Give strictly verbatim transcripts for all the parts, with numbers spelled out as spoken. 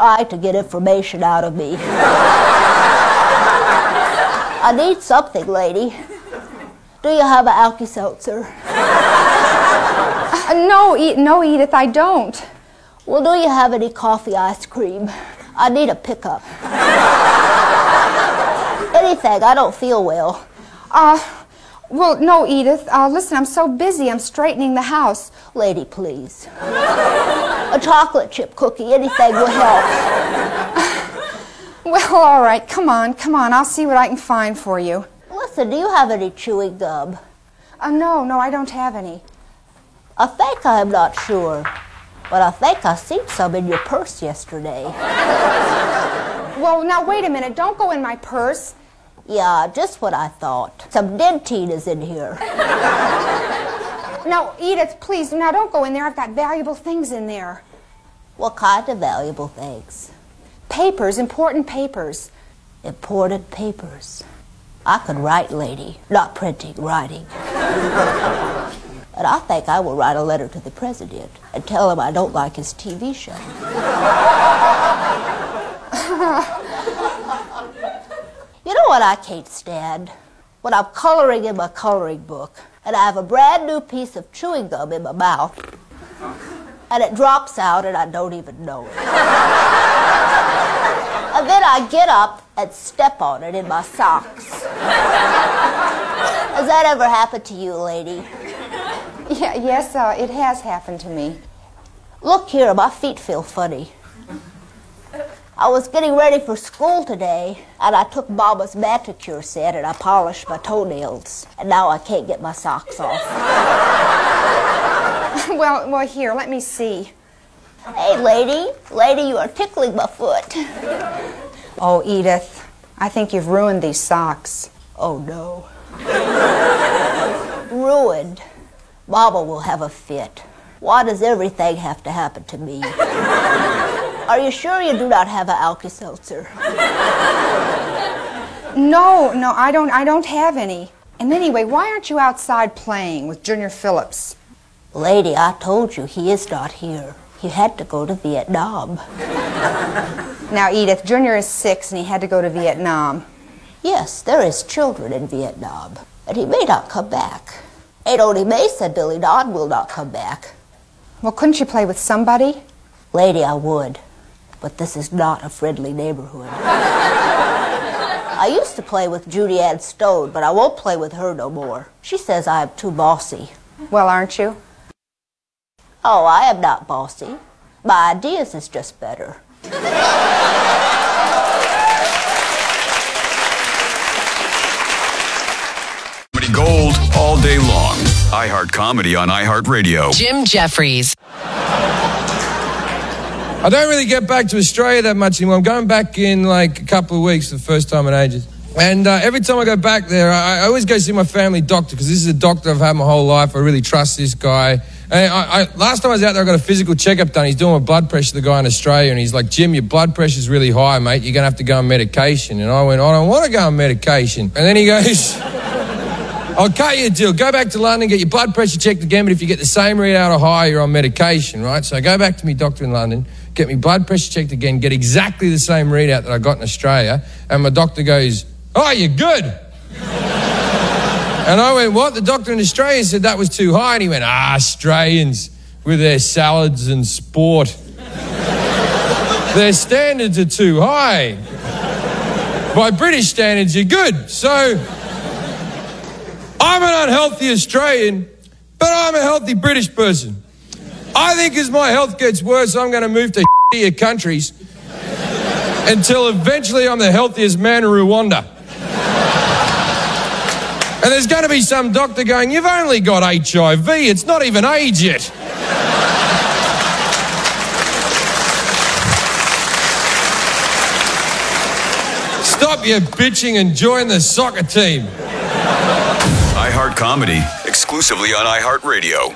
try to get information out of me. I need something, lady. Do you have an Alka-Seltzer? Uh, no, e no, Edith, I don't. Well, do you have any coffee ice cream? I need a pickup. Anything, I don't feel well. Uh, well, no, Edith. Uh, listen, I'm so busy. I'm straightening the house. Lady, please. A chocolate chip cookie, anything will help. Well, all right, come on, come on. I'll see what I can find for you. Listen, do you have any chewing gum? Uh, no, no, I don't have any. I think I'm not sure, but I think I seen some in your purse yesterday. Well, now, wait a minute. Don't go in my purse. Yeah, just what I thought. Some dentine is in here. No, Edith, please, now don't go in there. I've got valuable things in there. What kind of valuable things? Papers, important papers. Important papers. I could write, lady. Not printing, writing. And I think I will write a letter to the president and tell him I don't like his T V show. You know what I can't stand? When I'm coloring in my coloring book, and I have a brand new piece of chewing gum in my mouth, and it drops out and I don't even know it. And then I get up and step on it in my socks. Has that ever happened to you, lady? Yeah, yes, uh, it has happened to me. Look here, my feet feel funny. I was getting ready for school today, and I took Mama's manicure set and I polished my toenails, and now I can't get my socks off. well, well, here, let me see. Hey, lady, lady, you are tickling my foot. Oh, Edith, I think you've ruined these socks. Oh, no. Ruined. Mama will have a fit. Why does everything have to happen to me? Are you sure you do not have an Alka-Seltzer? No, no, I don't, I don't have any. And anyway, why aren't you outside playing with Junior Phillips? Lady, I told you he is not here. He had to go to Vietnam. Now, Edith, Junior is six and he had to go to Vietnam. Yes, there is children in Vietnam, and he may not come back. Ain't only May said Billy Dodd will not come back. Well, couldn't you play with somebody? Lady, I would, but this is not a friendly neighborhood. I used to play with Judy Ann Stone, but I won't play with her no more. She says I am too bossy. Well, aren't you? Oh, I am not bossy. My ideas is just better. Comedy Gold all day long. iHeart Comedy on iHeartRadio. Jim Jeffries. I don't really get back to Australia that much anymore. I'm going back in like a couple of weeks for the first time in ages. And uh, every time I go back there, I, I always go see my family doctor because this is a doctor I've had my whole life. I really trust this guy. And I, I, last time I was out there, I got a physical checkup done. He's doing my blood pressure, the guy in Australia, and he's like, Jim, your blood pressure's really high, mate. You're going to have to go on medication. And I went, I don't want to go on medication. And then he goes, I'll cut you a deal. Go back to London, get your blood pressure checked again, but if you get the same readout or higher, you're on medication, right? So I go back to my doctor in London, get my blood pressure checked again, get exactly the same readout that I got in Australia, and my doctor goes, oh, you're good. And I went, what? The doctor in Australia said that was too high. And he went, ah, Australians with their salads and sport. Their standards are too high. By British standards, you're good. So I'm an unhealthy Australian, but I'm a healthy British person. I think as my health gets worse, I'm going to move to shittier countries until eventually I'm the healthiest man in Rwanda. And there's going to be some doctor going, you've only got H I V. It's not even AIDS yet. Stop your bitching and join the soccer team. iHeart Comedy, exclusively on iHeartRadio.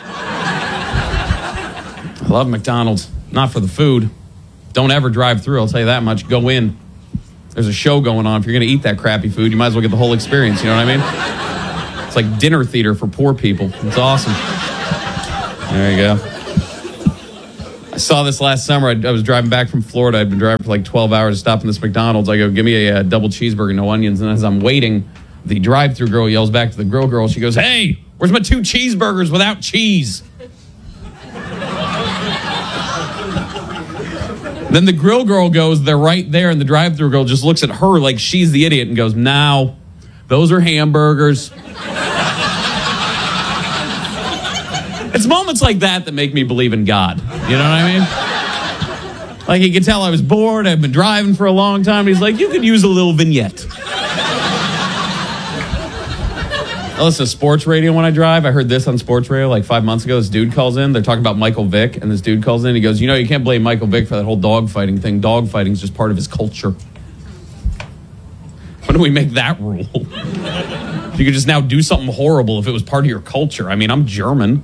I love McDonald's. Not for the food. Don't ever drive through, I'll tell you that much. Go in. There's a show going on. If you're going to eat that crappy food, you might as well get the whole experience, you know what I mean? It's like dinner theater for poor people. It's awesome. There you go. I saw this last summer. I, I was driving back from Florida. I'd been driving for like twelve hours, stopping this McDonald's. I go, give me a, a double cheeseburger, no onions. And as I'm waiting, the drive-thru girl yells back to the grill girl. She goes, hey, where's my two cheeseburgers without cheese? Then the grill girl goes, they're right there. And the drive-thru girl just looks at her like she's the idiot and goes, no, those are hamburgers. It's moments like that that make me believe in God. You know what I mean? Like, he could tell I was bored. I've been driving for a long time. He's like, you could use a little vignette. I listen to sports radio when I drive. I heard this on sports radio like five months ago. This dude calls in. They're talking about Michael Vick. And this dude calls in. He goes, you know, you can't blame Michael Vick for that whole dog fighting thing. Dog fighting is just part of his culture. When do we make that rule? You could just now do something horrible if it was part of your culture. I mean, I'm German.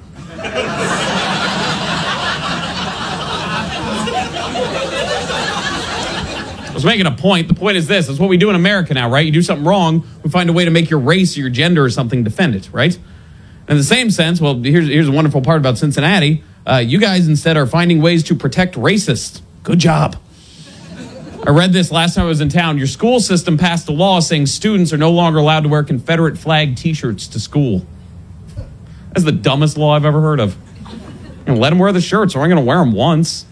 I was making a point. The point is this. It's what we do in America now, right? You do something wrong, we find a way to make your race or your gender or something defend it, right? In the same sense, well, here's, here's a wonderful part about Cincinnati. Uh, you guys instead are finding ways to protect racists. Good job. I read this last time I was in town. Your school system passed a law saying students are no longer allowed to wear Confederate flag T-shirts to school. That's the dumbest law I've ever heard of. You know, let them wear the shirts, or I'm going to wear them once.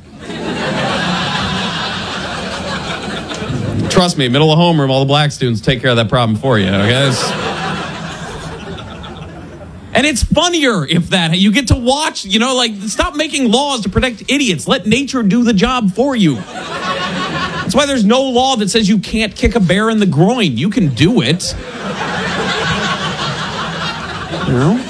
Trust me, middle of homeroom, all the black students take care of that problem for you, okay? It's... And it's funnier if that, you get to watch, you know, like, stop making laws to protect idiots. Let nature do the job for you. That's why there's no law that says you can't kick a bear in the groin. You can do it. You know?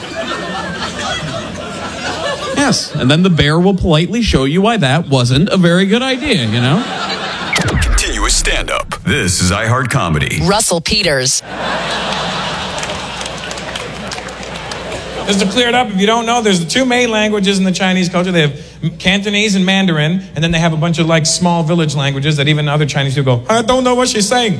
Yes, and then the bear will politely show you why that wasn't a very good idea, you know? Continuous stand-up. This is iHeart Comedy. Russell Peters. Just to clear it up, if you don't know, there's the two main languages in the Chinese culture. They have Cantonese and Mandarin, and then they have a bunch of like small village languages that even other Chinese people go, I don't know what she's saying.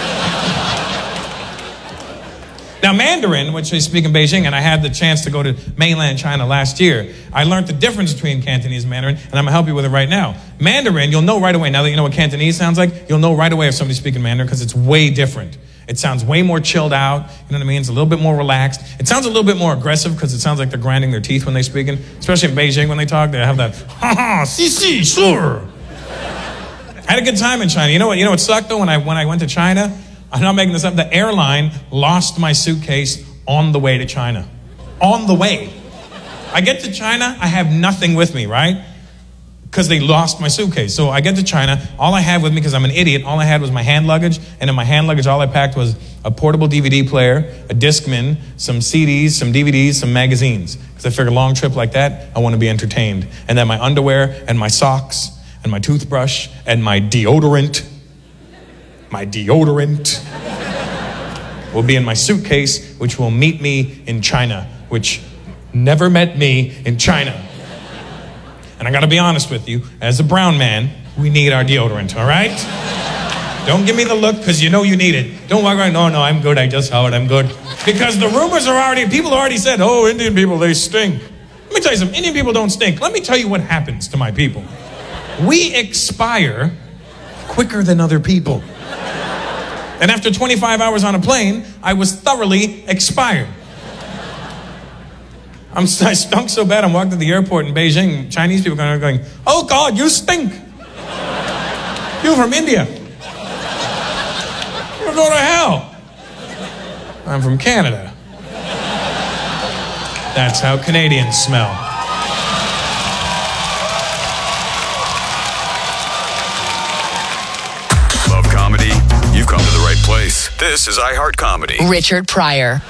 Now, Mandarin, which they speak in Beijing, and I had the chance to go to mainland China last year, I learned the difference between Cantonese and Mandarin, and I'm going to help you with it right now. Mandarin, you'll know right away, now that you know what Cantonese sounds like, you'll know right away if somebody's speaking Mandarin because it's way different. It sounds way more chilled out, you know what I mean? It's a little bit more relaxed. It sounds a little bit more aggressive because it sounds like they're grinding their teeth when they're speaking, especially in Beijing when they talk, they have that, ha ha, si si, sure. I had a good time in China. You know what, you know what sucked though when I, when I went to China? I'm not making this up. The airline lost my suitcase on the way to China. On the way. I get to China, I have nothing with me, right? Because they lost my suitcase. So I get to China, all I had with me, because I'm an idiot, all I had was my hand luggage. And in my hand luggage, all I packed was a portable D V D player, a Discman, some C Ds, some D V Ds, some magazines. Because I figured a long trip like that, I want to be entertained. And then my underwear and my socks and my toothbrush and my deodorant. My deodorant will be in my suitcase, which will meet me in China, which never met me in China. And I got to be honest with you, as a brown man, we need our deodorant, all right? Don't give me the look, because you know you need it. Don't walk around, no, no, I'm good, I just saw it, I'm good. Because the rumors are already, people already said, oh, Indian people, they stink. Let me tell you something, Indian people don't stink. Let me tell you what happens to my people. We expire quicker than other people. And after twenty-five hours on a plane, I was thoroughly expired. I'm, I stunk so bad, I'm walking to the airport in Beijing, Chinese people are going, oh God, you stink. You're from India. You'll go to hell. I'm from Canada. That's how Canadians smell. Love comedy? You've come to the right place. This is iHeart Comedy. Richard Pryor.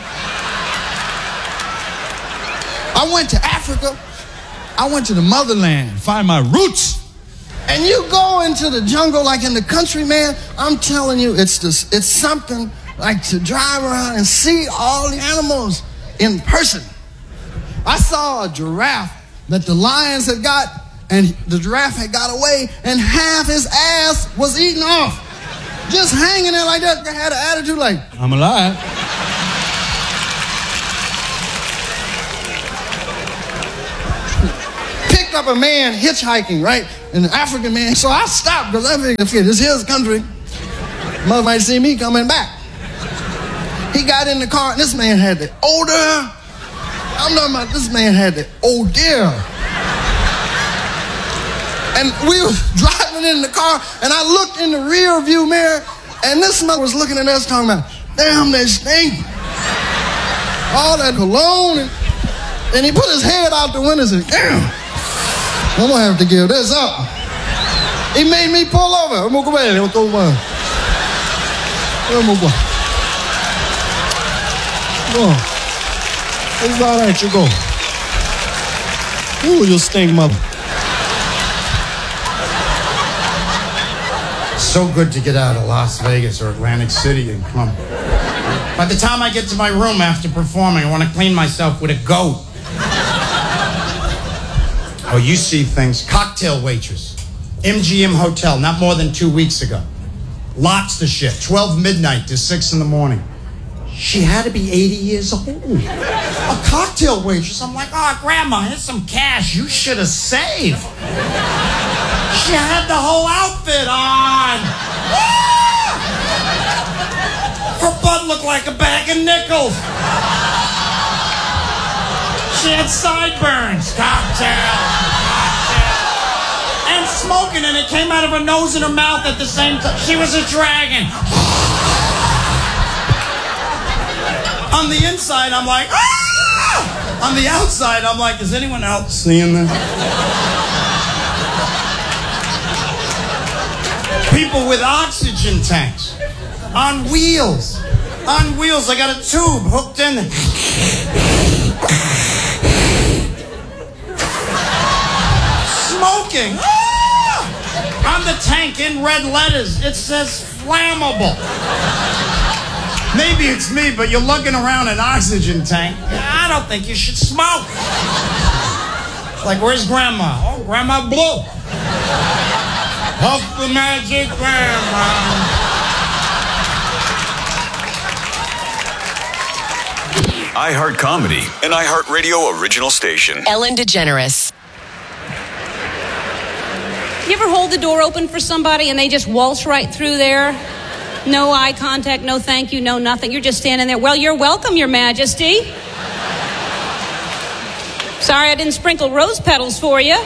I went to Africa. I went to the motherland, find my roots. And you go into the jungle like in the country, man, I'm telling you, it's this, it's something like to drive around and see all the animals in person. I saw a giraffe that the lions had got, and the giraffe had got away, and half his ass was eaten off. Just hanging there like that, had an attitude like, I'm alive. picked up a man hitchhiking, right? An African man. So I stopped because I figured, okay, this is his country. Mother might see me coming back. He got in the car, and this man had the odor. I'm talking about this man had the odor. And we were driving in the car, and I looked in the rear view mirror, and this mother was looking at us talking about, damn, that stink. All that cologne. And, and he put his head out the window and said, damn, I'm going to have to give this up. He made me pull over. I'm going to go back. I'm going to go back. I'm going to go. Go on. It's all right, you go. Ooh, you stink, mother. So good to get out of Las Vegas or Atlantic City and come. By the time I get to my room after performing, I want to clean myself with a goat. Oh, you see things. Cocktail waitress. M G M Hotel, not more than two weeks ago. Lobster shift, twelve midnight to six in the morning. She had to be eighty years old. A cocktail waitress. I'm like, oh, Grandma, here's some cash you should have saved. She had the whole outfit on. Her butt looked like a bag of nickels. She had sideburns. Cocktail. Cocktail. And smoking, and it came out of her nose and her mouth at the same time. She was a dragon. On the inside, I'm like, ah! On the outside, I'm like, is anyone else seeing this? People with oxygen tanks. On wheels. On wheels. I got a tube hooked in. Smoking. Ah! On the tank in red letters, it says flammable. Maybe it's me, but you're lugging around an oxygen tank. I don't think you should smoke. Like, where's Grandma? Oh, Grandma Blue. Puff the magic Grandma. iHeart Comedy, an iHeartRadio original station. Ellen DeGeneres. You ever hold the door open for somebody and they just waltz right through there? No eye contact, no thank you, no nothing. You're just standing there. Well, you're welcome, Your Majesty. Sorry I didn't sprinkle rose petals for you.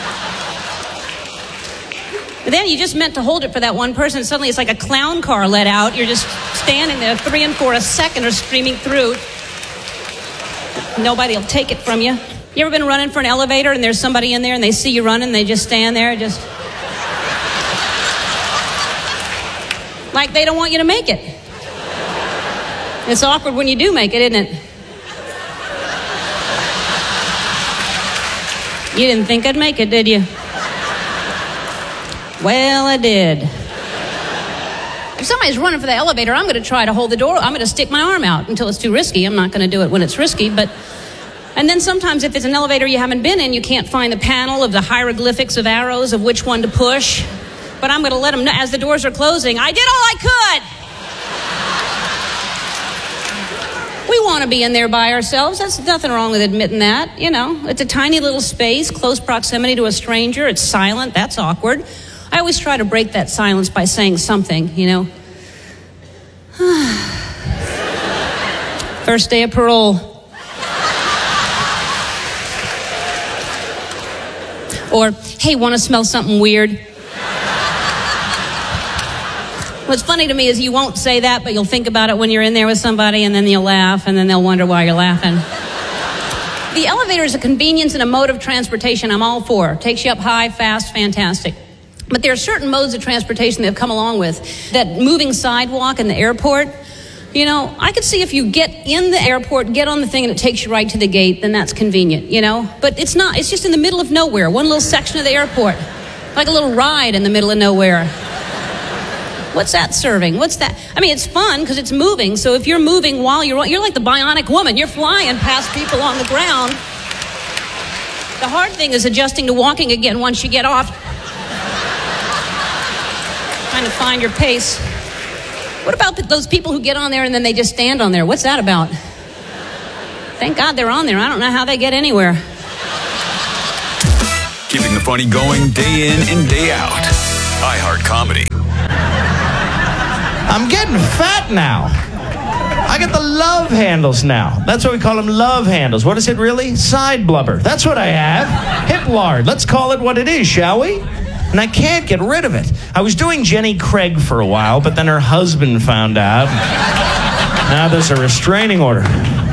But then you just meant to hold it for that one person. Suddenly it's like a clown car let out. You're just standing there. Three and four a second are streaming through. Nobody will take it from you. You ever been running for an elevator and there's somebody in there and they see you running and they just stand there just... like they don't want you to make it. It's awkward when you do make it, isn't it? You didn't think I'd make it, did you? Well, I did. If somebody's running for the elevator, I'm going to try to hold the door. I'm going to stick my arm out until it's too risky. I'm not going to do it when it's risky, but... And then sometimes if it's an elevator you haven't been in, you can't find the panel of the hieroglyphics of arrows of which one to push. But I'm going to let them know as the doors are closing, I did all I could. We want to be in there by ourselves. There's nothing wrong with admitting that. You know, it's a tiny little space, close proximity to a stranger. It's silent. That's awkward. I always try to break that silence by saying something, you know. First day of parole. Or, hey, want to smell something weird? What's funny to me is you won't say that, but you'll think about it when you're in there with somebody, and then you'll laugh, and then they'll wonder why you're laughing. The elevator is a convenience and a mode of transportation I'm all for. Takes you up high, fast, fantastic. But there are certain modes of transportation that have come along with. That moving sidewalk in the airport, you know, I could see if you get in the airport, get on the thing, and it takes you right to the gate, then that's convenient, you know? But it's not. It's just in the middle of nowhere, one little section of the airport. Like a little ride in the middle of nowhere. What's that serving? What's that? I mean, it's fun because it's moving. So if you're moving while you're... You're like the bionic woman. You're flying past people on the ground. The hard thing is adjusting to walking again once you get off. Trying to find your pace. What about those people who get on there and then they just stand on there? What's that about? Thank God they're on there. I don't know how they get anywhere. funny going day in and day out. iHeart Comedy. I'm getting fat now. I get the love handles now. That's what we call them, love handles. What is it really? Side blubber. That's what I have. Hip lard. Let's call it what it is, shall we? And I can't get rid of it. I was doing Jenny Craig for a while, but then her husband found out. Now there's a restraining order.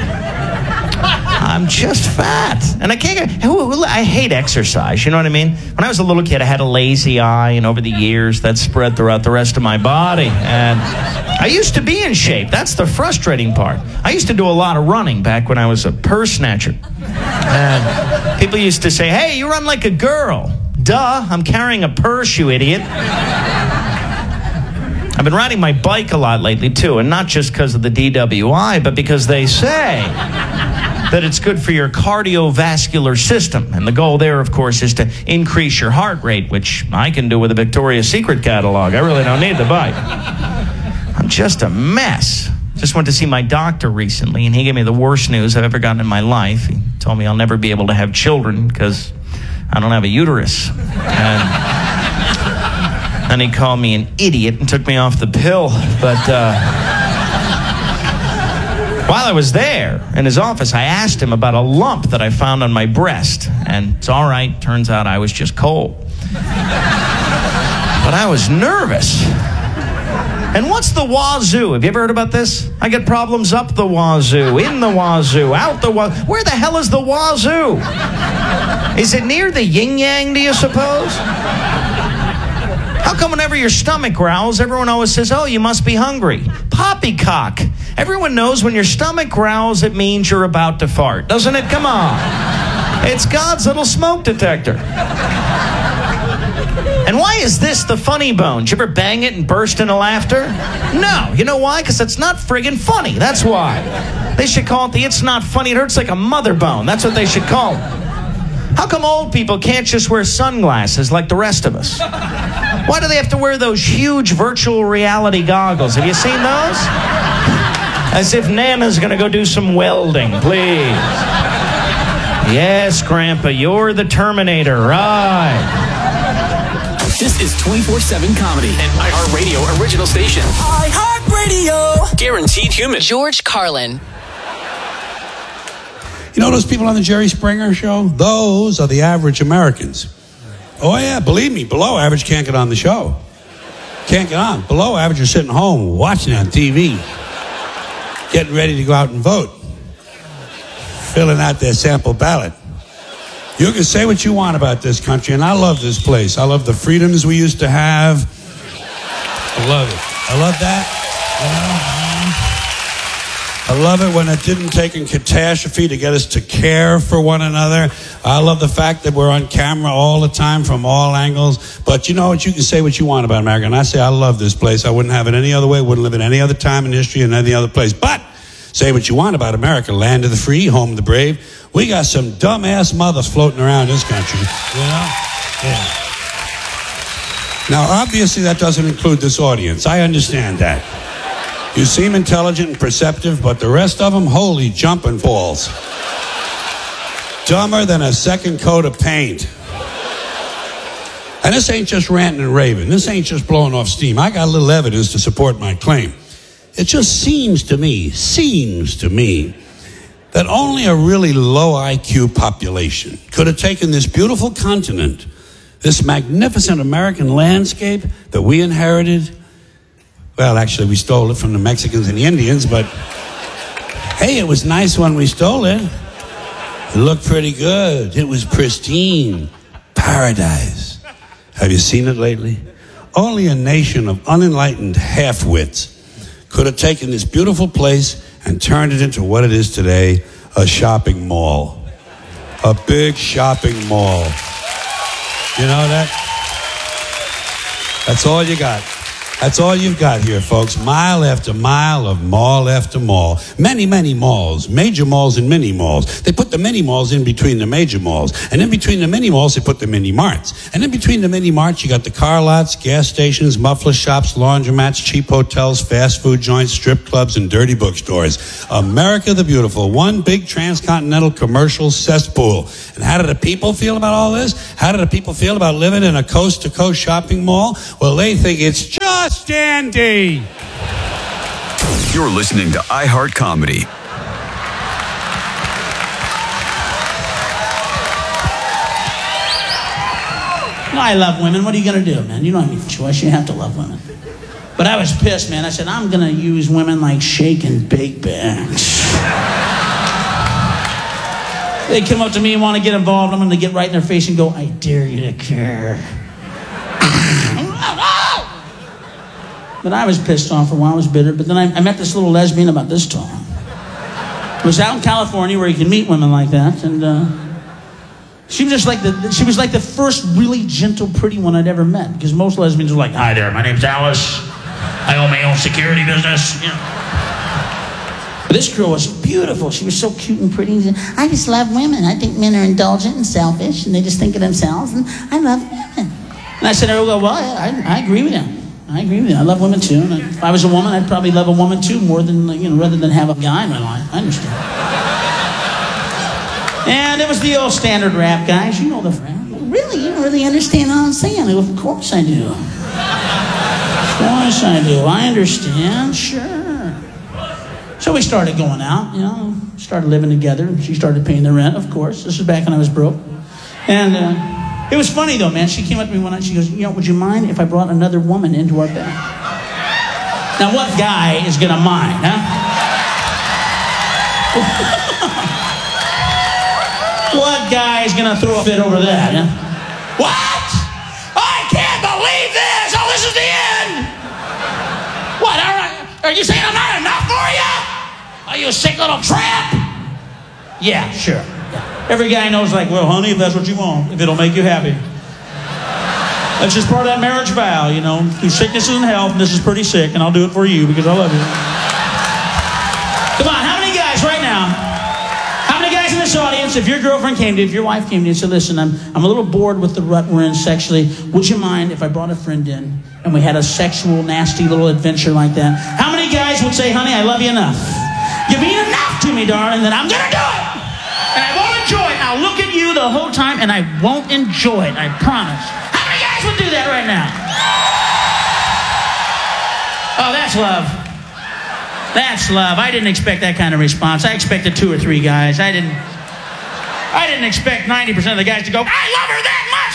I'm just fat. And I can't get... Who, who, I hate exercise, you know what I mean? When I was a little kid, I had a lazy eye, and over the years, that spread throughout the rest of my body. And I used to be in shape. That's the frustrating part. I used to do a lot of running back when I was a purse snatcher. And people used to say, hey, you run like a girl. Duh, I'm carrying a purse, you idiot. I've been riding my bike a lot lately, too, and not just because of the D W I, but because they say that it's good for your cardiovascular system. And the goal there, of course, is to increase your heart rate, which I can do with a Victoria's Secret catalog. I really don't need the bike. I'm just a mess. Just went to see my doctor recently, and he gave me the worst news I've ever gotten in my life. He told me I'll never be able to have children because I don't have a uterus. And then he called me an idiot and took me off the pill. But uh, while I was there in his office, I asked him about a lump that I found on my breast. And it's all right. Turns out I was just cold. But I was nervous. And what's the wazoo? Have you ever heard about this? I get problems up the wazoo, in the wazoo, out the wazoo. Where the hell is the wazoo? Is it near the yin-yang, do you suppose? How come whenever your stomach growls, everyone always says, oh, you must be hungry? Poppycock. Everyone knows when your stomach growls, it means you're about to fart. Doesn't it? Come on. It's God's little smoke detector. And why is this the funny bone? Did you ever bang it and burst into laughter? No. You know why? Because it's not friggin' funny. That's why. They should call it the it's not funny. It hurts like a mother bone. That's what they should call it. How come old people can't just wear sunglasses like the rest of us? Why do they have to wear those huge virtual reality goggles? Have you seen those? As if Nana's gonna go do some welding, please. Yes, Grandpa, you're the Terminator, right. This is twenty-four seven Comedy, an iHeartRadio original station. iHeartRadio! Guaranteed human. George Carlin. You know those people on the Jerry Springer show? Those are the average Americans. Oh, yeah, believe me, below average can't get on the show. Can't get on. Below average are sitting home watching on T V, getting ready to go out and vote, filling out their sample ballot. You can say what you want about this country, and I love this place. I love the freedoms we used to have. I love it. I love that. I love it when it didn't take a catastrophe to get us to care for one another. I love the fact that we're on camera all the time from all angles. But you know what? You can say what you want about America. And I say I love this place. I wouldn't have it any other way. Wouldn't live in any other time in history in any other place. But say what you want about America. Land of the free, home of the brave. We got some dumbass mothers floating around this country. You know? Yeah. Now, obviously, that doesn't include this audience. I understand that. You seem intelligent and perceptive, but the rest of them, holy jumping balls. Dumber than a second coat of paint. And this ain't just ranting and raving. This ain't just blowing off steam. I got a little evidence to support my claim. It just seems to me, seems to me, that only a really low I Q population could have taken this beautiful continent, this magnificent American landscape that we inherited. Well, actually, we stole it from the Mexicans and the Indians, but hey, it was nice when we stole it. It looked pretty good. It was pristine. Paradise. Have you seen it lately? Only a nation of unenlightened half-wits could have taken this beautiful place and turned it into what it is today, a shopping mall. A big shopping mall. You know that? That's all you got. That's all you've got here, folks. Mile after mile of mall after mall. Many, many malls. Major malls and mini malls. They put the mini malls in between the major malls. And in between the mini malls, they put the mini marts. And in between the mini marts, you got the car lots, gas stations, muffler shops, laundromats, cheap hotels, fast food joints, strip clubs, and dirty bookstores. America the Beautiful. One big transcontinental commercial cesspool. And how do the people feel about all this? How do the people feel about living in a coast-to-coast shopping mall? Well, they think it's just Andy. You're listening to iHeart Comedy. No, I love women. What are you going to do, man? You don't have any choice. You have to love women. But I was pissed, man. I said, I'm going to use women like shake and bake bags. They come up to me and want to get involved. I'm going to get right in their face and go, I dare you to care. But I was pissed off for a while. I was bitter. But then I, I met this little lesbian about this tall. It was out in California where you can meet women like that. And uh, she was just like the she was like the first really gentle, pretty one I'd ever met. Because most lesbians are like, hi there, my name's Alice. I own my own security business. You know. But this girl was beautiful. She was so cute and pretty. I just love women. I think men are indulgent and selfish, and they just think of themselves. And I love women. And I said to her, well, I, I agree with you. I agree with you. I love women too. And if I was a woman, I'd probably love a woman too, more than, you know, rather than have a guy in my life. I understand. And it was the old standard rap, guys. You know the rap. Really, you don't really understand all I'm saying. Of course I do. Of course I do. I understand. Sure. So we started going out, you know, started living together. She started paying the rent, of course. This was back when I was broke. And, uh, it was funny, though, man. She came up to me one night. She goes, you know, would you mind if I brought another woman into our bed? Now, what guy is going to mind, huh? What guy is going to throw a fit over that, huh? What? I can't believe this. Oh, this is the end. What? All right. Are you saying I'm not enough for you? Are you a sick little tramp? Yeah, sure. Every guy knows, like, well, honey, if that's what you want, if it'll make you happy. That's just part of that marriage vow, you know. Through sickness and health, and this is pretty sick, and I'll do it for you because I love you. Come on, how many guys right now, how many guys in this audience, if your girlfriend came to you, if your wife came to you and said, listen, I'm, I'm a little bored with the rut we're in sexually, would you mind if I brought a friend in and we had a sexual, nasty little adventure like that? How many guys would say, honey, I love you enough? You mean enough to me, darling, that I'm going to do it. And I won't enjoy it. I'll look at you the whole time and I won't enjoy it. I promise. How many guys would do that right now? Oh, that's love. That's love. I didn't expect that kind of response. I expected two or three guys. I didn't I didn't expect ninety percent of the guys to go, I love her that much,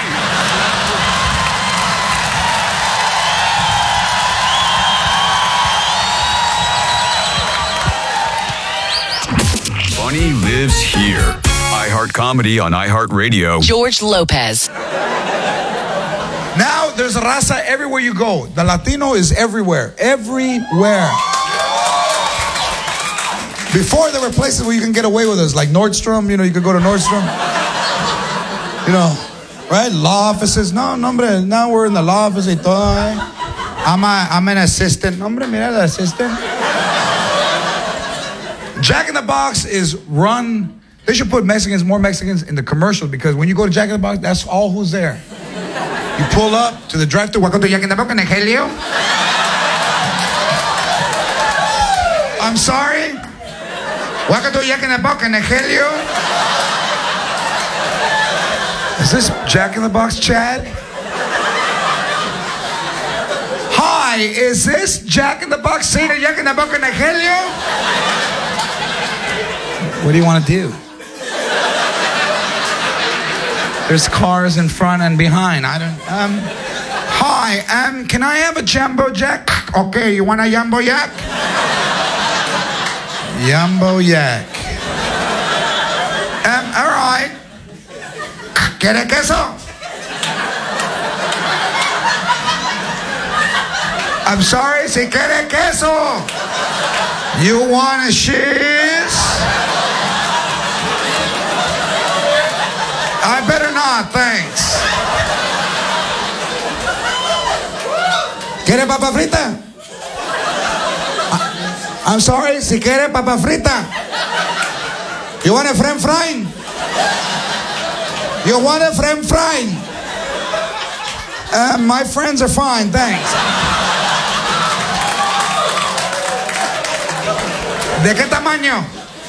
Sam. Funny lives here. iHeart Comedy on iHeartRadio. George Lopez. Now there's raza everywhere you go. The Latino is everywhere. Everywhere. Before there were places where you can get away with this, like Nordstrom, you know, you could go to Nordstrom. You know, right? Law offices. No, no, hombre, now we're in the law office y todo, eh? I'm, a, I'm an assistant. No, hombre, mira, the assistant. Jack in the Box is run. They should put Mexicans, more Mexicans in the commercial because when you go to Jack in the Box, that's all who's there. You pull up to the drive-thru. Welcome to Jack in the Box, Angelio. I'm sorry. Welcome to Jack in the Box, Angelio. Is this Jack in the Box, Chad? Hi, is this Jack in the Box, Senior Jack in the Box, Angelio? What do you want to do? There's cars in front and behind. I don't. Um. Hi. Um. Can I have a jumbo jack? Okay. You want a jumbo yak? Jumbo yak. Um. All right. ¿Quiere queso? I'm sorry. Si quiere queso. You want a cheese? I better not, thanks. ¿Quiere papa frita? I'm sorry, si quiere papa frita. You want a french fry? You want a french fry? Uh, my friends are fine, thanks. ¿De qué tamaño?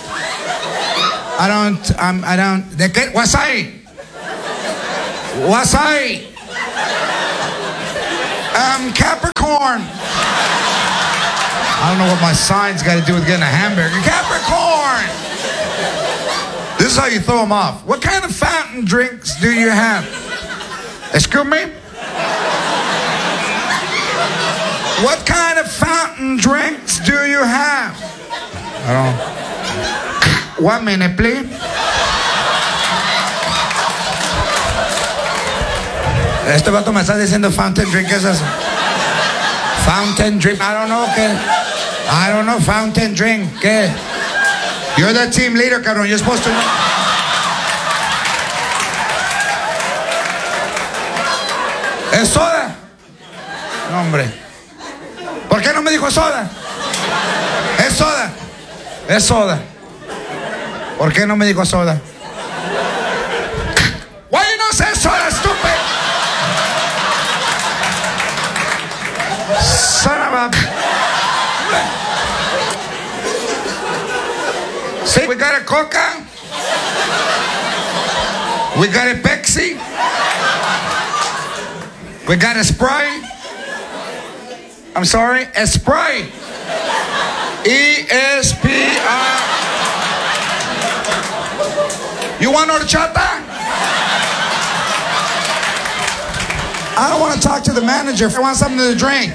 I don't, um, I don't, ¿de qué? Wasabi. Wasabi. Um, Capricorn. I don't know what my sign's got to do with getting a hamburger. Capricorn. This is how you throw them off. What kind of fountain drinks do you have? Excuse me? What kind of fountain drinks do you have? I don't. One minute, please. Este vato me está diciendo fountain drink. ¿Qué es eso? Fountain drink. I don't know qué. I don't know. Fountain drink. ¿Qué? You're the team leader, cabrón. You're supposed to know. ¿Es soda? No, hombre. ¿Por qué no me dijo soda? ¿Es soda? Es soda. ¿Por qué no me dijo soda? Why you not say soda, stupid? Son of a... See, we got a Coca. We got a Pepsi. We got a Sprite. I'm sorry, a Sprite. E S P R. You want horchata? I don't want to talk to the manager. I want something to drink.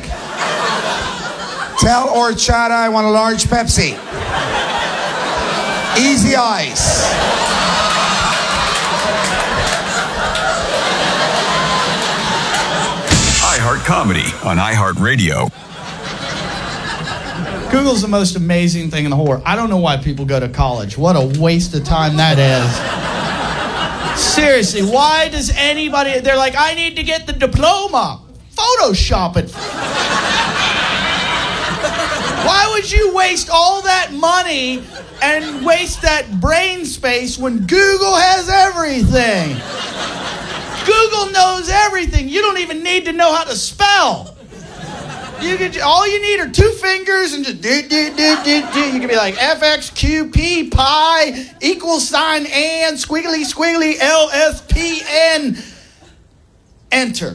Tell horchata I want a large Pepsi. Easy ice. iHeart Comedy on iHeartRadio. Google's the most amazing thing in the whole world. I don't know why people go to college. What a waste of time that is. Seriously, why does anybody... They're like, I need to get the diploma. Photoshop it. Why would you waste all that money and waste that brain space when Google has everything? Google knows everything. You don't even need to know how to spell. You could, all you need are two fingers and just do, do, do, do, do. You can be like F X Q P pi equal sign and squiggly squiggly L S P N. Enter.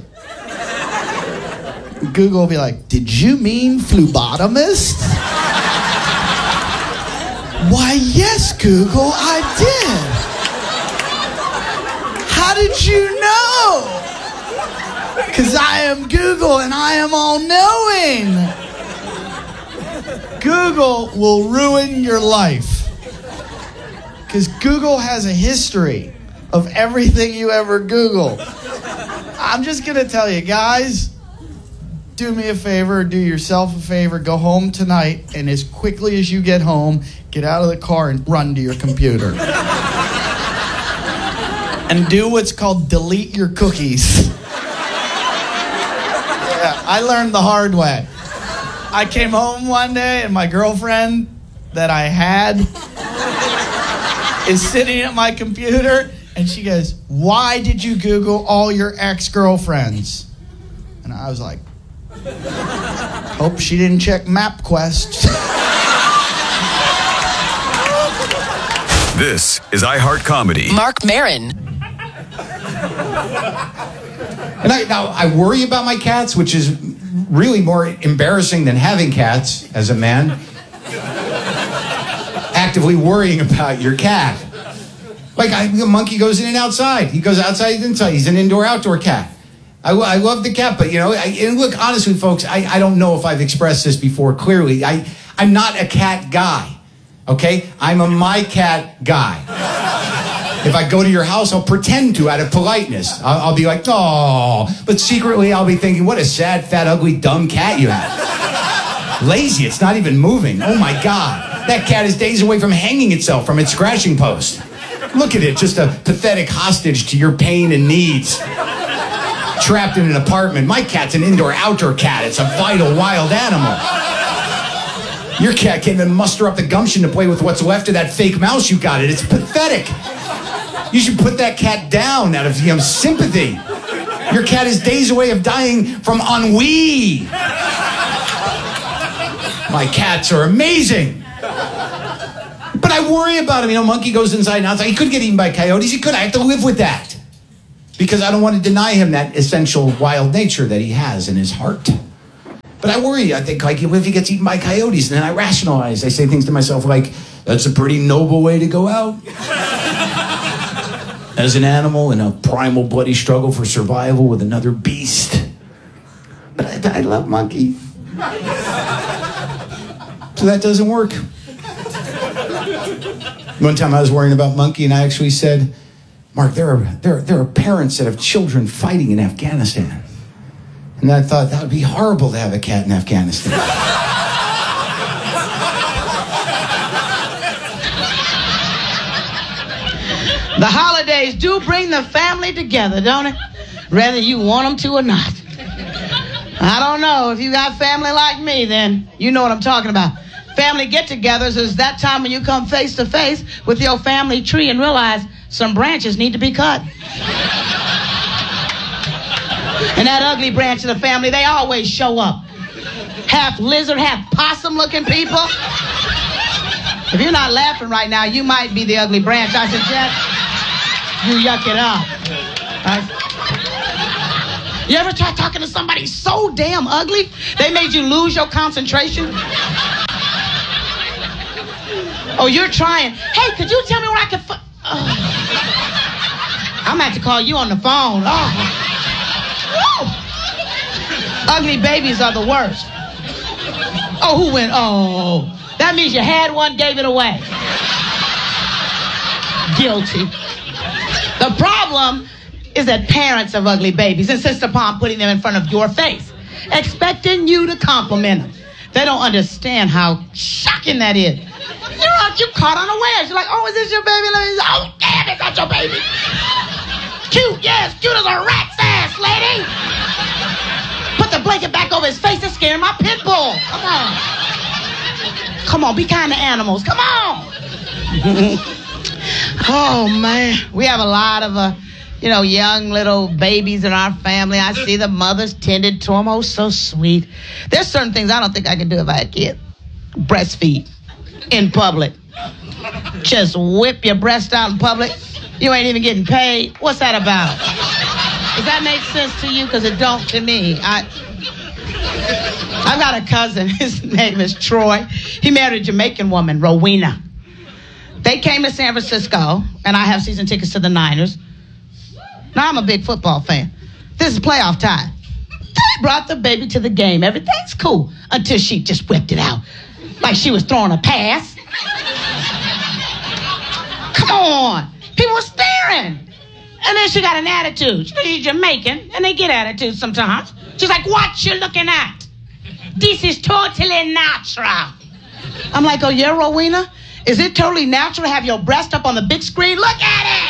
Google will be like, did you mean phlebotomist? Why, yes, Google, I did. How did you know? Because I am Google and I am all-knowing. Google will ruin your life. Because Google has a history of everything you ever Google. I'm just going to tell you, guys, do me a favor, do yourself a favor, go home tonight, and as quickly as you get home, get out of the car and run to your computer. And do what's called delete your cookies. Yeah, I learned the hard way. I came home one day and my girlfriend that I had is sitting at my computer and she goes, why did you Google all your ex-girlfriends? And I was like, hope she didn't check MapQuest. This is iHeart Comedy. Mark Maron. And I, now, I worry about my cats, which is really more embarrassing than having cats as a man. Actively worrying about your cat. Like, I, a monkey goes in and outside. He goes outside and inside. He's an indoor-outdoor cat. I, I love the cat, but, you know, I, and look, honestly, folks, I, I don't know if I've expressed this before clearly. I, I'm not a cat guy, okay? I'm a my cat guy. If I go to your house, I'll pretend to out of politeness. I'll, I'll be like, oh, but secretly I'll be thinking, what a sad, fat, ugly, dumb cat you have. Lazy, it's not even moving. Oh, my God. That cat is days away from hanging itself from its scratching post. Look at it, just a pathetic hostage to your pain and needs. trapped in an apartment. My cat's an indoor-outdoor cat. It's a vital wild animal. Your cat can't even muster up the gumption to play with what's left of that fake mouse you got it. It's pathetic. You should put that cat down out of you know, sympathy. Your cat is days away of dying from ennui. My cats are amazing. But I worry about him. You know, Monkey goes inside and outside. He could get eaten by coyotes. He could. I have to live with that. Because I don't want to deny him that essential wild nature that he has in his heart. But I worry. I think, like, what if he gets eaten by coyotes? And then I rationalize. I say things to myself like, that's a pretty noble way to go out. As an animal in a primal bloody struggle for survival with another beast. But I, I love Monkey. So that doesn't work. One time I was worrying about Monkey and I actually said, Mark, there are, there, there are parents that have children fighting in Afghanistan. And I thought that would be horrible to have a cat in Afghanistan. The holidays do bring the family together, don't it? Whether you want them to or not. I don't know. If you got family like me, then you know what I'm talking about. Family get-togethers is that time when you come face to face with your family tree and realize some branches need to be cut. And that ugly branch of the family, they always show up. Half lizard, half possum-looking people. If you're not laughing right now, you might be the ugly branch. I suggest you yuck it up. Right? You ever try talking to somebody so damn ugly, they made you lose your concentration? Oh, you're trying. Hey, could you tell me where I can... Fu- oh. I'm about to call you on the phone. Oh. Woo. Ugly babies are the worst. Oh, who went? Oh, that means you had one, gave it away. Guilty. The problem is that parents of ugly babies insist upon putting them in front of your face, expecting you to compliment them. They don't understand how shocking that is. You're out, you caught unawares. You're like, oh, is this your baby? Oh, damn, is that your baby? Cute, yes, cute as a rat's ass, lady. Put the blanket back over his face and scare my pit bull. Come on. Come on, be kind to animals. Come on. Oh, man. We have a lot of, uh, you know, young little babies in our family. I see the mothers tended to them. Oh, so sweet. There's certain things I don't think I could do if I had kids. Breastfeed in public. Just whip your breast out in public. You ain't even getting paid. What's that about? Does that make sense to you? Because it don't to me. I, I've got a cousin. His name is Troy. He married a Jamaican woman, Rowena. They came to San Francisco, and I have season tickets to the Niners. Now, I'm a big football fan. This is playoff time. They brought the baby to the game. Everything's cool until she just whipped it out. Like she was throwing a pass. Come on. People were staring. And then she got an attitude. She's Jamaican, and they get attitudes sometimes. She's like, what you looking at? This is totally natural. I'm like, oh, yeah, Rowena? Is it totally natural to have your breast up on the big screen? Look at it!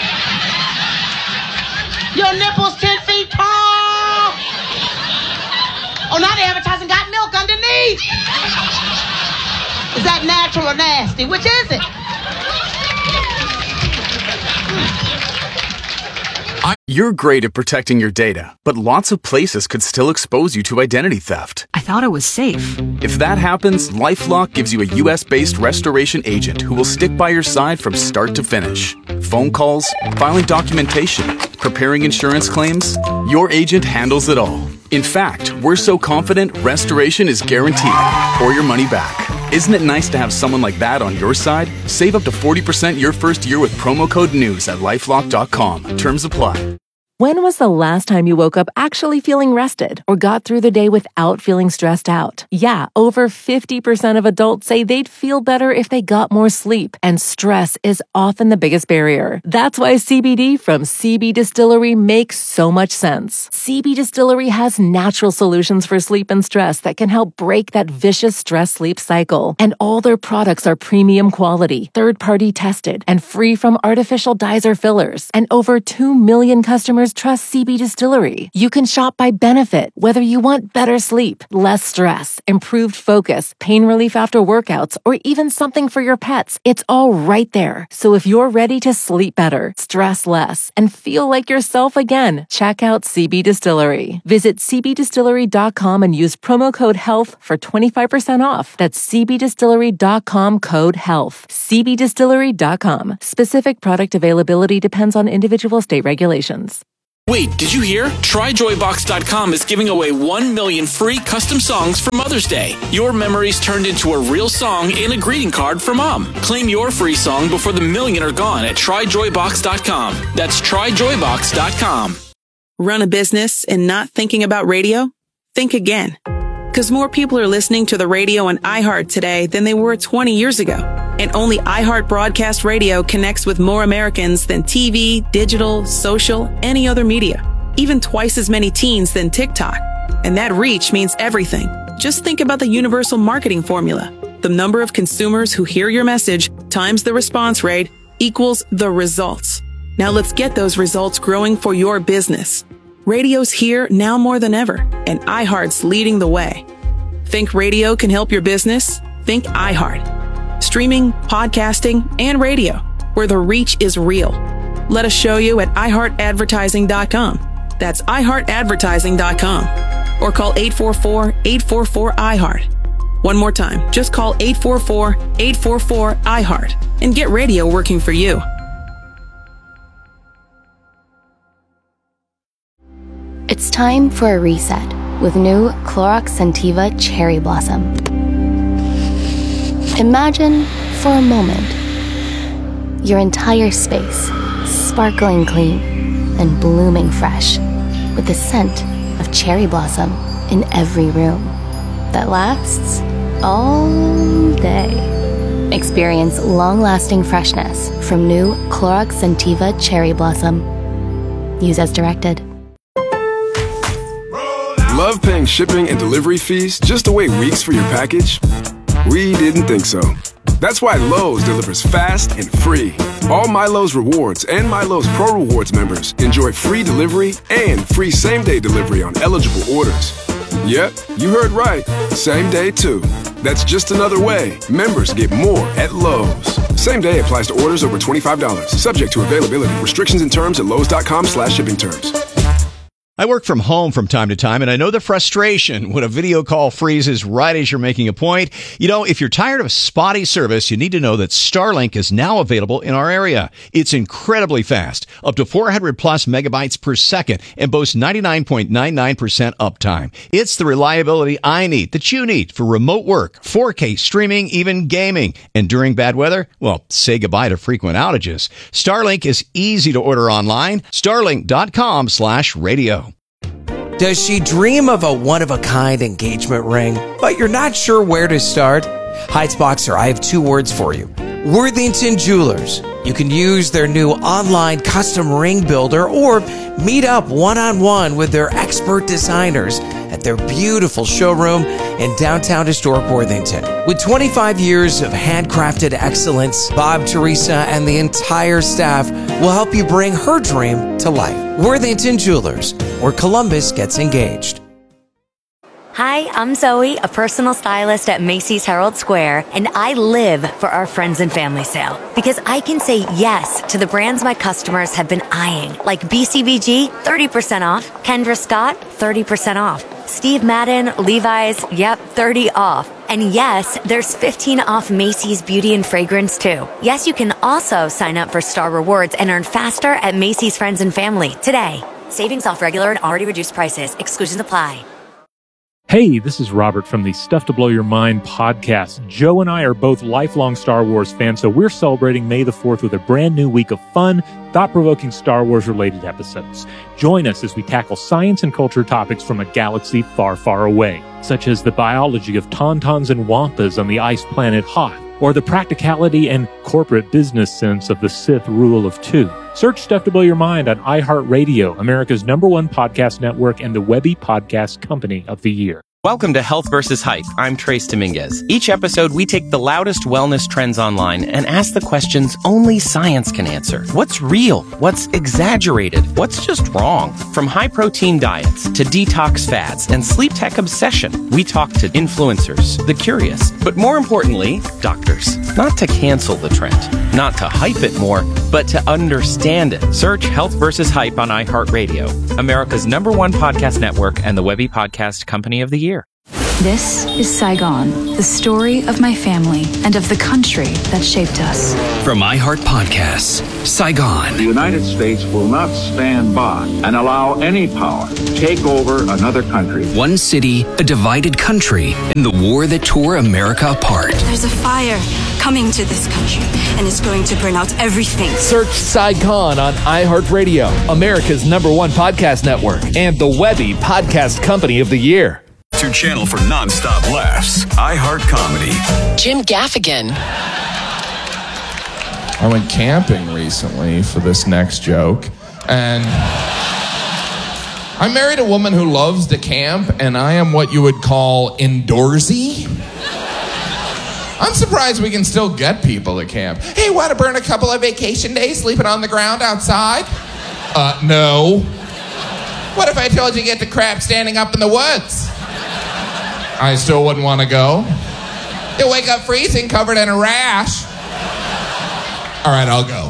Your nipples ten feet tall. Oh, now the advertising got milk underneath. Is that natural or nasty? Which is it? You're great at protecting your data, but lots of places could still expose you to identity theft. I thought it was safe. If that happens, LifeLock gives you a U S-based restoration agent who will stick by your side from start to finish. Phone calls, filing documentation, preparing insurance claims, your agent handles it all. In fact, we're so confident restoration is guaranteed or your money back. Isn't it nice to have someone like that on your side? Save up to forty percent your first year with promo code NEWS at LifeLock dot com. Terms apply. When was the last time you woke up actually feeling rested or got through the day without feeling stressed out? Yeah, over fifty percent of adults say they'd feel better if they got more sleep, and stress is often the biggest barrier. That's why C B D from C B Distillery makes so much sense. C B Distillery has natural solutions for sleep and stress that can help break that vicious stress-sleep cycle. And all their products are premium quality, third-party tested, and free from artificial dyes or fillers. And over two million customers customers trust C B Distillery. You can shop by benefit, whether you want better sleep, less stress, improved focus, pain relief after workouts, or even something for your pets. It's all right there. So if you're ready to sleep better, stress less, and feel like yourself again, check out C B Distillery. Visit c b distillery dot com and use promo code HEALTH for twenty-five percent off. That's c b distillery dot com code HEALTH. c b distillery dot com. Specific product availability depends on individual state regulations. Wait, did you hear? try joy box dot com is giving away one million free custom songs for Mother's Day. Your memories turned into a real song and a greeting card for Mom. Claim your free song before the million are gone at try joy box dot com. That's try joy box dot com. Run a business and not thinking about radio? Think again. Because more people are listening to the radio on iHeart today than they were twenty years ago. And only iHeart Broadcast Radio connects with more Americans than T V, digital, social, any other media. Even twice as many teens than TikTok. And that reach means everything. Just think about the universal marketing formula. The number of consumers who hear your message times the response rate equals the results. Now let's get those results growing for your business. Radio's here now more than ever, and iHeart's leading the way. Think radio can help your business? Think iHeart. Streaming, podcasting, and radio, where the reach is real. Let us show you at i heart advertising dot com. That's i heart advertising dot com. Or call eight four four, eight four four, I heart. One more time, just call eight four four, eight four four, I heart and get radio working for you. It's time for a reset with new Clorox Scentiva Cherry Blossom. Imagine for a moment your entire space sparkling clean and blooming fresh with the scent of cherry blossom in every room that lasts all day. Experience long-lasting freshness from new Clorox Scentiva Cherry Blossom. Use as directed. Love paying shipping and delivery fees just to wait weeks for your package? We didn't think so. That's why Lowe's delivers fast and free. All My Lowe's Rewards and My Lowe's Pro Rewards members enjoy free delivery and free same-day delivery on eligible orders. Yep, you heard right. Same day, too. That's just another way members get more at Lowe's. Same day applies to orders over twenty-five dollars. Subject to availability. Restrictions and terms at lowes dot com slash shipping terms. I work from home from time to time, and I know the frustration when a video call freezes right as you're making a point. You know, if you're tired of spotty service, you need to know that Starlink is now available in our area. It's incredibly fast, up to four hundred plus megabytes per second, and boasts ninety-nine point nine nine percent uptime. It's the reliability I need, that you need, for remote work, four K streaming, even gaming. And during bad weather, well, say goodbye to frequent outages. Starlink is easy to order online. Starlink dot com slash radio. Does she dream of a one-of-a-kind engagement ring, but you're not sure where to start? Heights Boxer, I have two words for you. Worthington Jewelers. You can use their new online custom ring builder or meet up one-on-one with their expert designers at their beautiful showroom in downtown historic Worthington. With twenty-five years of handcrafted excellence, Bob, Teresa, and the entire staff will help you bring her dream to life. Worthington Jewelers, where Columbus gets engaged. Hi, I'm Zoe, a personal stylist at Macy's Herald Square, and I live for our friends and family sale because I can say yes to the brands my customers have been eyeing, like B C B G, thirty percent off, Kendra Scott, thirty percent off, Steve Madden, Levi's, yep, thirty off. And yes, there's fifteen off Macy's Beauty and Fragrance too. Yes, you can also sign up for Star Rewards and earn faster at Macy's Friends and Family today. Savings off regular and already reduced prices. Exclusions apply. Hey, this is Robert from the Stuff to Blow Your Mind podcast. Joe and I are both lifelong Star Wars fans, so we're celebrating May the fourth with a brand new week of fun, thought-provoking Star Wars-related episodes. Join us as we tackle science and culture topics from a galaxy far, far away, such as the biology of tauntauns and wampas on the ice planet Hoth, or the practicality and corporate business sense of the Sith rule of two. Search Stuff to Blow Your Mind on iHeartRadio, America's number one podcast network and the Webby Podcast Company of the Year. Welcome to Health versus. Hype. I'm Trace Dominguez. Each episode, we take the loudest wellness trends online and ask the questions only science can answer. What's real? What's exaggerated? What's just wrong? From high-protein diets to detox fads and sleep tech obsession, we talk to influencers, the curious, but more importantly, doctors. Not to cancel the trend, not to hype it more, but to understand it. Search Health versus. Hype on iHeartRadio, America's number one podcast network and the Webby Podcast Company of the Year. This is Saigon, the story of my family and of the country that shaped us. From iHeart Podcasts, Saigon. The United States will not stand by and allow any power to take over another country. One city, a divided country, and the war that tore America apart. There's a fire coming to this country, and it's going to burn out everything. Search Saigon on iHeartRadio, America's number one podcast network, and the Webby Podcast Company of the Year. Your channel for nonstop laughs. iHeart Comedy. Jim Gaffigan. I went camping recently for this next joke, and I married a woman who loves to camp, and I am what you would call indoorsy. I'm surprised we can still get people to camp. Hey, want to burn a couple of vacation days sleeping on the ground outside? Uh, no. What if I told you to get the crap standing up in the woods? I still wouldn't want to go. You'll wake up freezing, covered in a rash. All right, I'll go.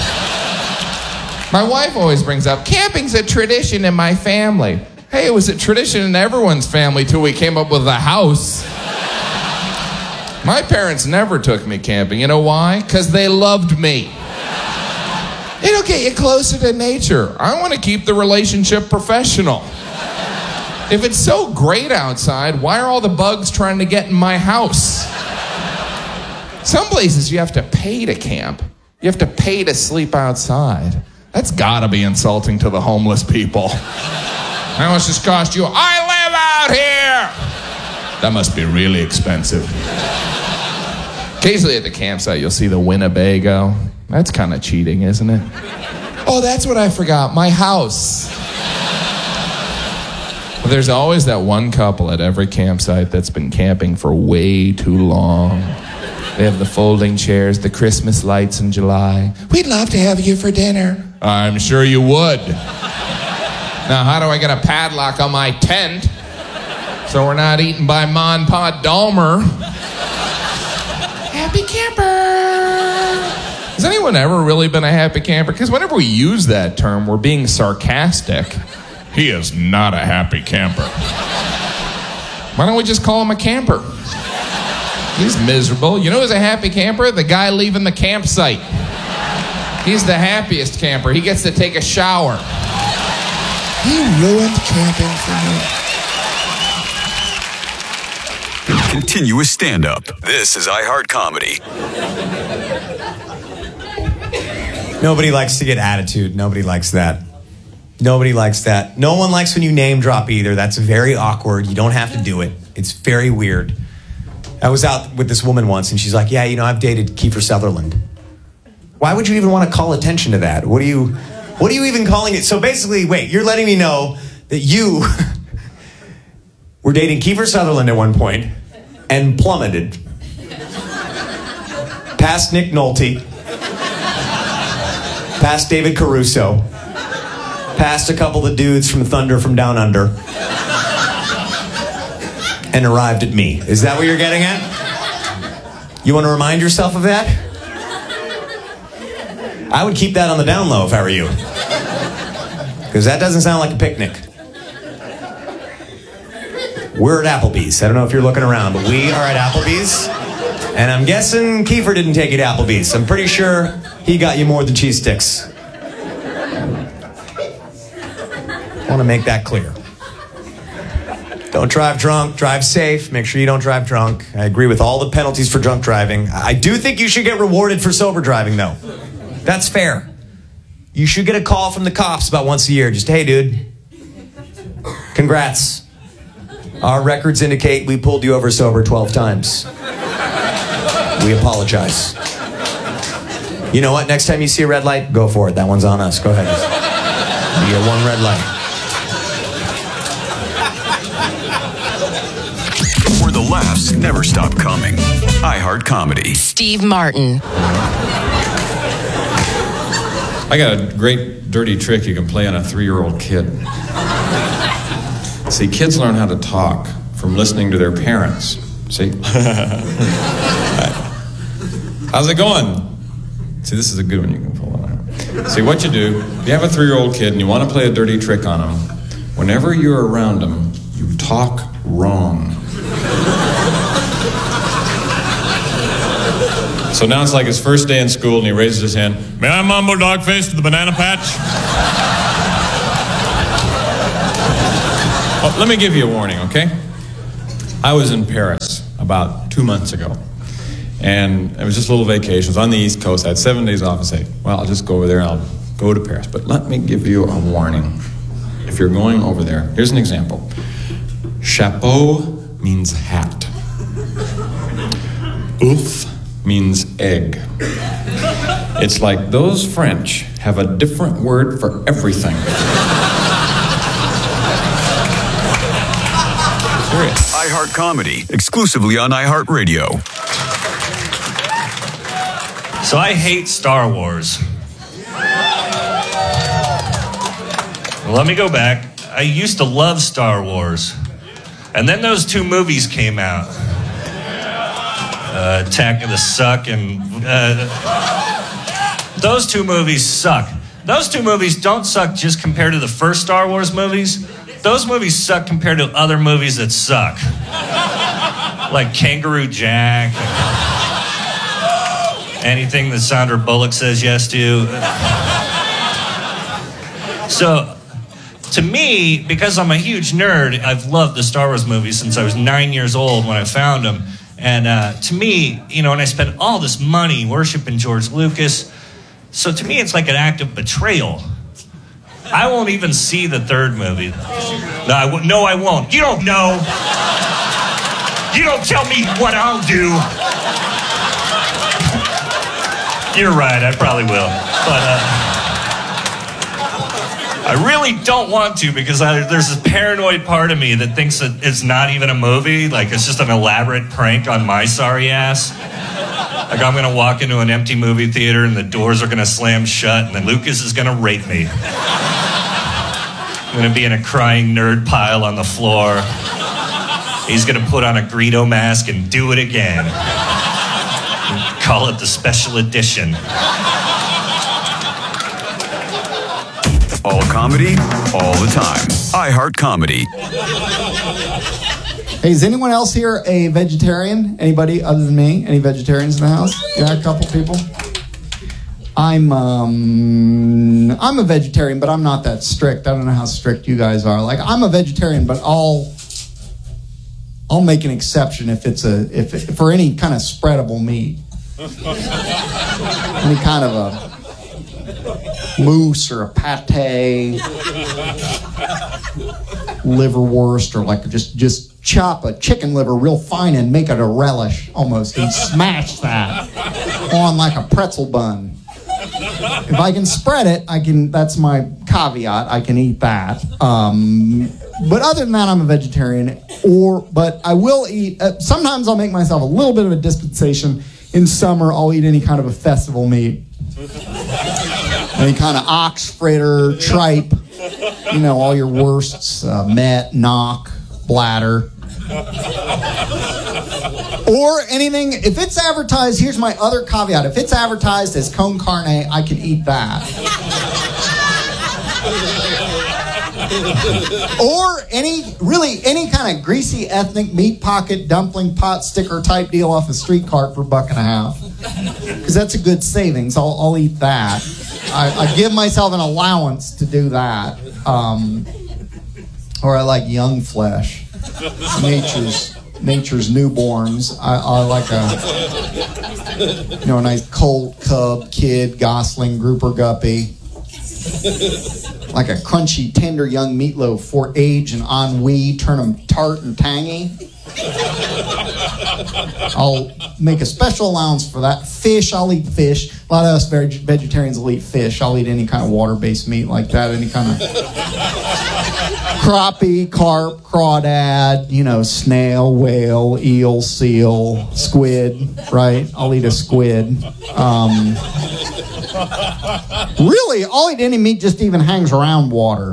My wife always brings up, camping's a tradition in my family. Hey, it was a tradition in everyone's family till we came up with a house. My parents never took me camping. You know why? Because they loved me. It'll get you closer to nature. I want to keep the relationship professional. If it's so great outside, why are all the bugs trying to get in my house? Some places you have to pay to camp. You have to pay to sleep outside. That's gotta be insulting to the homeless people. How much does this cost you? I live out here! That must be really expensive. Occasionally at the campsite, you'll see the Winnebago. That's kind of cheating, isn't it? Oh, that's what I forgot, my house. Well, there's always that one couple at every campsite that's been camping for way too long. They have the folding chairs, the Christmas lights in July. We'd love to have you for dinner. I'm sure you would. Now, how do I get a padlock on my tent so we're not eaten by Ma and Pa Dahmer? Happy camper! Has anyone ever really been a happy camper? Because whenever we use that term, we're being sarcastic. He is not a happy camper. Why don't we just call him a camper? He's miserable. You know who's a happy camper? The guy leaving the campsite. He's the happiest camper. He gets to take a shower. He ruined camping for me. Continuous stand-up. This is iHeart Comedy. Nobody likes to get attitude. Nobody likes that. Nobody likes that. No one likes when you name drop either. That's very awkward. You don't have to do it. It's very weird. I was out with this woman once, and she's like, yeah, you know, I've dated Kiefer Sutherland. Why would you even want to call attention to that? What are you, what are you even calling it? So basically, wait, you're letting me know that you were dating Kiefer Sutherland at one point and plummeted past Nick Nolte, past David Caruso, past a couple of dudes from Thunder from Down Under, and arrived at me. Is that what you're getting at? You want to remind yourself of that? I would keep that on the down low if I were you. Because that doesn't sound like a picnic. We're at Applebee's. I don't know if you're looking around, but we are at Applebee's. And I'm guessing Kiefer didn't take you to Applebee's. I'm pretty sure he got you more than cheese sticks. I want to make that clear. Don't drive drunk, drive safe, make sure you don't drive drunk. I agree with all the penalties for drunk driving. I do think you should get rewarded for sober driving, though. That's fair. You should get a call from the cops about once a year. Just, hey, dude, congrats. Our records indicate we pulled you over sober twelve times. We apologize. You know what? Next time you see a red light, go for it. That one's on us. Go ahead. Be a one red light. where the laughs never stop coming. iHeart Comedy. Steve Martin. I got a great dirty trick you can play on a three-year-old kid. See, kids learn how to talk from listening to their parents. See? How's it going? See, this is a good one you can pull on. See, what you do, if you have a three-year-old kid and you want to play a dirty trick on him, whenever you're around him, you talk wrong. So now it's like his first day in school and he raises his hand. May I mumble dog face to the banana patch? Well, let me give you a warning, okay? I was in Paris about two months ago. And it was just a little vacation. It was on the East Coast. I had seven days off and say, well, I'll just go over there and I'll go to Paris. But let me give you a warning. If you're going over there, here's an example. Chapeau means hat. Ouf means egg. It's like those French have a different word for everything. Serious. iHeart Comedy, exclusively on iHeartRadio. So I hate Star Wars. Well, let me go back. I used to love Star Wars. And then those two movies came out. Uh, Attack of the Suck and... Uh, those two movies suck. Those two movies don't suck just compared to the first Star Wars movies. Those movies suck compared to other movies that suck. Like Kangaroo Jack. Anything that Sandra Bullock says yes to. So, to me, because I'm a huge nerd, I've loved the Star Wars movies since I was nine years old when I found them. And uh, to me, you know, and I spent all this money worshiping George Lucas. So to me, it's like an act of betrayal. I won't even see the third movie. No, I, w- no, I won't. You don't know. You don't tell me what I'll do. You're right, I probably will. But uh, I really don't want to because I, there's this paranoid part of me that thinks that it's not even a movie. Like, it's just an elaborate prank on my sorry ass. Like, I'm going to walk into an empty movie theater and the doors are going to slam shut and then Lucas is going to rape me. I'm going to be in a crying nerd pile on the floor. He's going to put on a Greedo mask and do it again. Call it the special edition. All comedy, all the time. iHeart Comedy. Hey, is anyone else here a vegetarian? Anybody other than me? Any vegetarians in the house? Yeah, a couple people. I'm um, I'm a vegetarian, but I'm not that strict. I don't know how strict you guys are. Like, I'm a vegetarian, but I'll I'll make an exception if it's a if, if for any kind of spreadable meat. Any kind of a mousse or a pate, liverwurst, or like just just chop a chicken liver real fine and make it a relish almost and smash that on like a pretzel bun. If I can spread it, I can. That's my caveat. I can eat that. Um, but other than that, I'm a vegetarian. Or, but I will eat. Uh, sometimes I'll make myself a little bit of a dispensation. In summer, I'll eat any kind of a festival meat. Any kind of ox, fritter, tripe. You know, all your worsts, uh, met, knock, bladder. Or anything, if it's advertised, here's my other caveat. If it's advertised as con carne, I can eat that. Or any, really, any kind of greasy ethnic meat pocket, dumpling, pot sticker type deal off a street cart for a buck and a half. Because that's a good savings. I'll, I'll eat that. I, I give myself an allowance to do that. Um, or I like young flesh. Nature's nature's newborns. I, I like a you know a nice colt, cub, kid, gosling, grouper, guppy. Like a crunchy, tender young meatloaf for age and ennui, turn them tart and tangy. I'll make a special allowance for that. Fish, I'll eat fish. A lot of us veg- vegetarians will eat fish. I'll eat any kind of water-based meat like that, any kind of Crappie, carp, crawdad, you know, snail, whale, eel, seal, squid, right? I'll eat a squid. Um, really, I'll eat any meat just even hangs around water.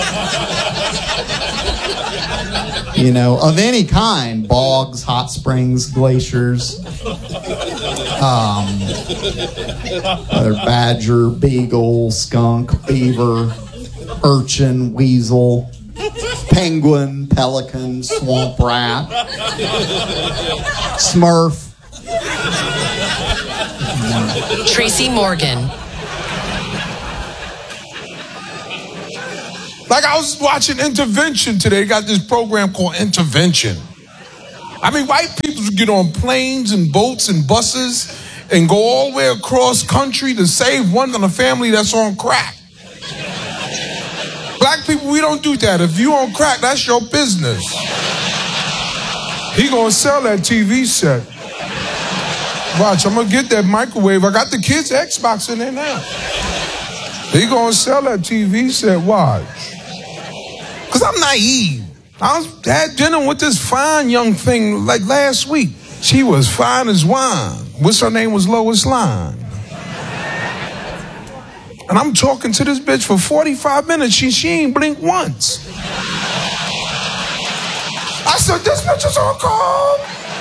You know, of any kind. Bogs, hot springs, glaciers. Um, other badger, beagle, skunk, beaver, urchin, weasel, penguin, pelican, swamp rat, smurf. Tracy Morgan. Like I was watching Intervention today. They got this program called Intervention. I mean, white people get on planes and boats and buses and go all the way across country to save one on a family that's on crack. Black people, we don't do that. If you on crack, that's your business. He gonna sell that T V set. Watch, I'm gonna get that microwave. I got the kids' Xbox in there now. He gonna sell that T V set. Watch. Cause I'm naive. I was had dinner with this fine young thing like last week. She was fine as wine. What's her name was Lois Lane. And I'm talking to this bitch for forty-five minutes. She, she ain't blinked once. I said, this bitch is on call.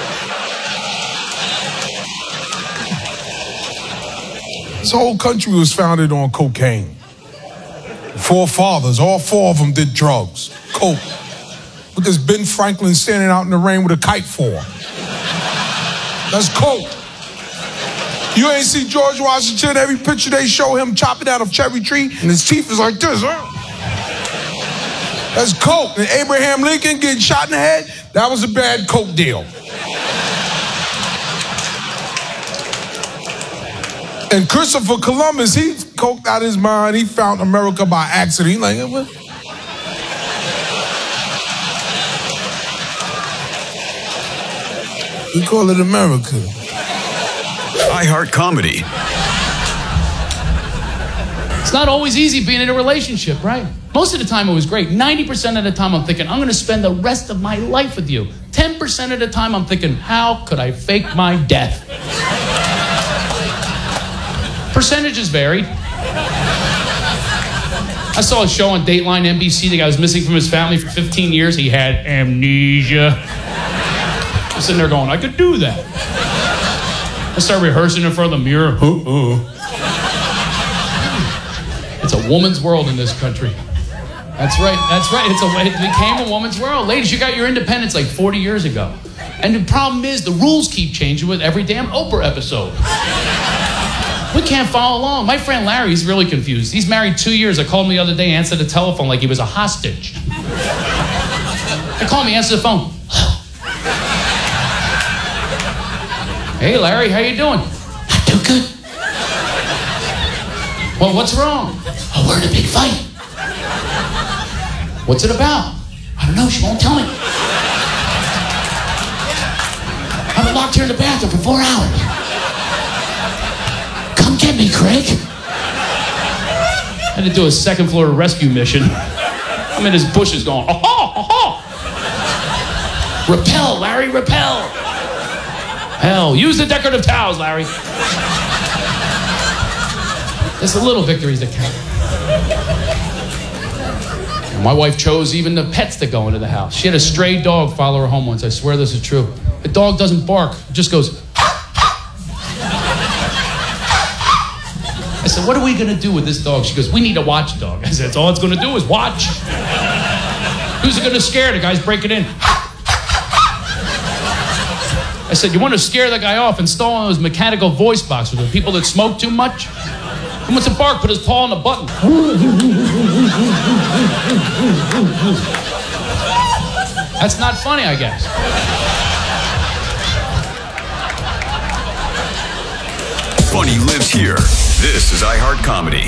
This whole country was founded on cocaine. Four fathers, all four of them did drugs. Coke. With this Ben Franklin standing out in the rain with a kite for. That's coke. You ain't see George Washington, every picture they show him chopping out of cherry tree, and his teeth is like this, huh? That's coke. And Abraham Lincoln getting shot in the head, that was a bad coke deal. And Christopher Columbus, he coked out his mind. He found America by accident. He like, what? We call it America. iHeart Comedy. It's not always easy being in a relationship, right? Most of the time it was great. ninety percent of the time I'm thinking, I'm going to spend the rest of my life with you. ten percent of the time I'm thinking, how could I fake my death? Percentages varied. I saw a show on Dateline N B C. The guy was missing from his family for fifteen years. He had amnesia. I'm sitting there going, I could do that. I started rehearsing in front of the mirror. Uh-uh. It's a woman's world in this country. That's right. That's right. It's a, it became a woman's world. Ladies, you got your independence like forty years ago. And the problem is the rules keep changing with every damn Oprah episode. We can't follow along. My friend Larry, he's really confused. He's married two years. I called him the other day, answered the telephone like he was a hostage. They called me, answered the phone. Hey, Larry, how you doing? Not too good. Well, what's wrong? Oh, we're in a big fight. What's it about? I don't know. She won't tell me. I've been locked here in the bathroom for four hours. Come get me, Craig. I had to do a second floor rescue mission. I'm in his bushes going, oh, oh, oh. Repel, Larry, repel. Hell, use the decorative towels, Larry. It's the little victories that count. And my wife chose even the pets that go into the house. She had a stray dog follow her home once. I swear this is true. The dog doesn't bark. It just goes... I said, what are we going to do with this dog? She goes, we need a watchdog. I said, that's all it's going to do is watch. Who's it going to scare? The guy's breaking in. I said, you want to scare the guy off? Install one of those mechanical voice boxes with people that smoke too much. He wants to bark, put his paw on the button. That's not funny, I guess. Funny lives here. This is iHeart Comedy.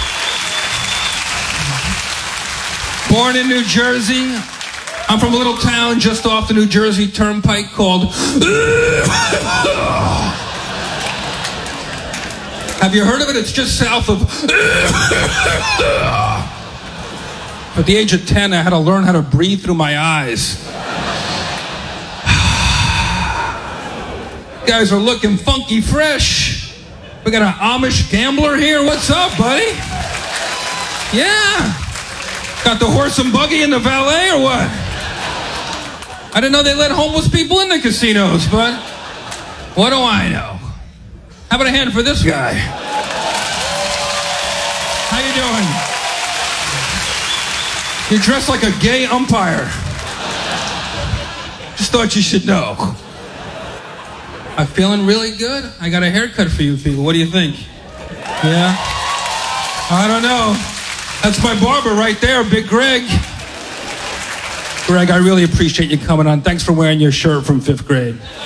Born in New Jersey. I'm from a little town just off the New Jersey Turnpike called... Have you heard of it? It's just south of... At the age of ten, I had to learn how to breathe through my eyes. Guys are looking funky fresh. We got an Amish gambler here. What's up, buddy? Yeah. Got the horse and buggy in the valet or what? I didn't know they let homeless people in the casinos, but what do I know? How about a hand for this guy? How you doing? You're dressed like a gay umpire. Just thought you should know. I'm feeling really good. I got a haircut for you people. What do you think? Yeah? I don't know. That's my barber right there, Big Greg. Greg, I really appreciate you coming on. Thanks for wearing your shirt from fifth grade.